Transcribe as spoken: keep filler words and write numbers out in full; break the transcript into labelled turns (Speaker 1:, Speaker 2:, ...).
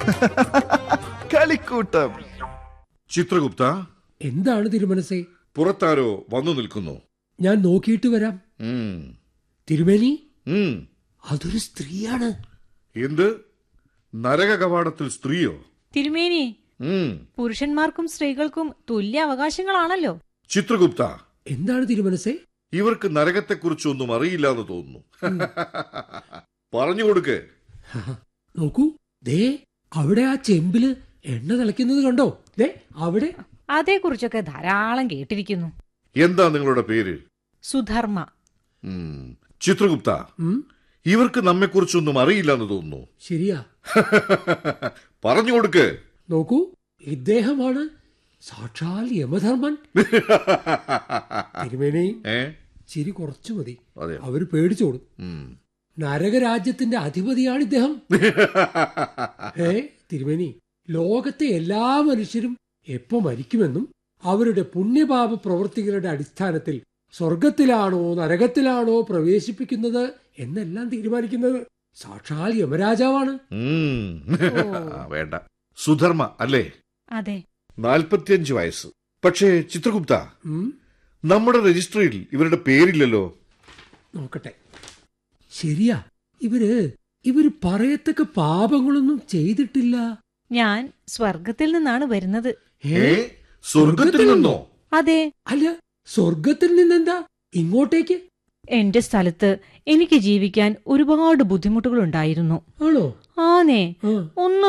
Speaker 1: കളിക്കൂട്ടം.
Speaker 2: ചിത്രഗുപ്ത,
Speaker 3: എന്താണ് തിരുമനസേ?
Speaker 2: പുറത്താരോ വന്നു നിൽക്കുന്നു.
Speaker 3: ഞാൻ നോക്കിയിട്ട് വരാം.
Speaker 2: ഉം.
Speaker 3: തിരുമേനി,
Speaker 2: ഉം.
Speaker 3: അതൊരു സ്ത്രീയാണ്.
Speaker 2: എന്ത്? നരക കവാടത്തിൽ സ്ത്രീയോ?
Speaker 4: തിരുമേനി,
Speaker 2: ഉം.
Speaker 4: പുരുഷന്മാർക്കും സ്ത്രീകൾക്കും തുല്യ അവകാശങ്ങളാണല്ലോ.
Speaker 2: ചിത്രഗുപ്ത,
Speaker 3: എന്താണ് തിരുമനസേ?
Speaker 2: ഇവർക്ക് നരകത്തെക്കുറിച്ചൊന്നും അറിയില്ലാന്ന് തോന്നുന്നു. പറഞ്ഞു കൊടുക്ക്.
Speaker 3: നോക്കൂ, ദേ അവിടെ ആ ചെമ്പില് എണ്ണ തിളയ്ക്കുന്നത് കണ്ടോ? ദേ അവിടെ.
Speaker 4: അതേക്കുറിച്ചൊക്കെ ധാരാളം കേട്ടിരിക്കുന്നു.
Speaker 2: എന്താ നിങ്ങളുടെ പേര്?
Speaker 4: സുധർമ്മ.
Speaker 2: ഉം. ചിത്രഗുപ്ത,
Speaker 3: ഉം,
Speaker 2: ഇവർക്ക് നമ്മെക്കുറിച്ചൊന്നും അറിയില്ലെന്ന് തോന്നുന്നു.
Speaker 3: ശരിയാ.
Speaker 2: പറഞ്ഞു കൊടുക്ക്.
Speaker 3: നോക്കൂ, ഇദ്ദേഹമാണ് സാക്ഷാൽ യമധർമ്മൻ. തിരുമേനി,
Speaker 2: ഏ
Speaker 3: ചിരി കുറച്ചു മതി,
Speaker 2: അതെ.
Speaker 3: അവര് പേടിച്ചോടും.
Speaker 2: ഉം.
Speaker 3: നരകരാജ്യത്തിന്റെ അധിപതിയാണ് ഇദ്ദേഹം. ഏ തിരുമേനി, ലോകത്തെ എല്ലാ മനുഷ്യരും എപ്പോ മരിക്കുമെന്നും അവരുടെ പുണ്യപാപ പ്രവൃത്തികളുടെ അടിസ്ഥാനത്തിൽ സ്വർഗത്തിലാണോ നരകത്തിലാണോ പ്രവേശിപ്പിക്കുന്നത് എന്നെല്ലാം തീരുമാനിക്കുന്നത് സാക്ഷാൽ യമരാജാവാണ്.
Speaker 2: ഉം.
Speaker 4: ഓ.
Speaker 2: വേണ്ട. സുധർമ്മ അല്ലേ?
Speaker 4: അതെ.
Speaker 2: നാൽപ്പത്തിയഞ്ച് വയസ്സ്. പക്ഷേ ചിത്രഗുപ്ത,
Speaker 3: ഉം,
Speaker 2: നമ്മുടെ രജിസ്ട്രിയിൽ ഇവരുടെ പേരില്ലല്ലോ.
Speaker 3: നോക്കട്ടെ. ശരിയാ, ഇവര് ഇവര് പറയത്തക്ക പാപങ്ങളൊന്നും ചെയ്തിട്ടില്ല.
Speaker 4: ഞാൻ സ്വർഗത്തിൽ നിന്നാണ് വരുന്നത്.
Speaker 2: ഏ സ്വർഗത്തിൽ നിന്നോ?
Speaker 4: അതെ.
Speaker 3: അല്ല, സ്വർഗത്തിൽ നിന്നെന്താ ഇങ്ങോട്ടേക്ക്?
Speaker 4: എന്റെ സ്ഥലത്ത് എനിക്ക് ജീവിക്കാൻ ഒരുപാട് ബുദ്ധിമുട്ടുകൾ ഉണ്ടായിരുന്നു.
Speaker 3: ആണോ?
Speaker 4: ആനേ,
Speaker 3: ആ
Speaker 4: ഒന്നും